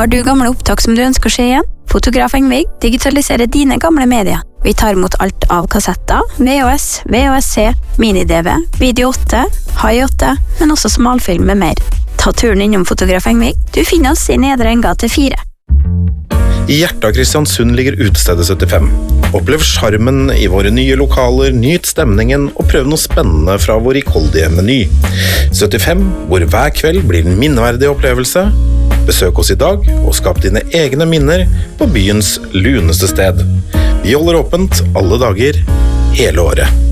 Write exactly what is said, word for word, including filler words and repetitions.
Har du gamle opptak som du ønsker å se igjen? Fotograf Engvig digitaliserer dine gamle medier. Vi tar imot alt av kassetter, V H S, V H S C, mini-D V, Video åtte, High åtte, men også smalfilm med mer. Ta turen innom Fotograf Engvig. Du finner oss i Nedre Engate fire. I hjertet av Kristiansund ligger Utestedet syttifem. Opplev charmen i våre nye lokaler, nyt stemningen og prøv noe spennende fra vår rikholdige meny. syttifem, hvor hver kveld blir en minneverdig opplevelse. Besøk oss i dag og skap dine egne minner på byens luneste sted. Vi holder åpent alle dager, hele året.